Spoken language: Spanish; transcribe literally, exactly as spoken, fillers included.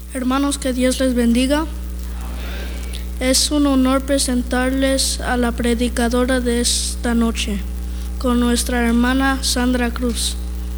Hermanos, que Dios les bendiga. Es un honor presentarles a la predicadora de esta noche, con nuestra hermana Sandra Cruz.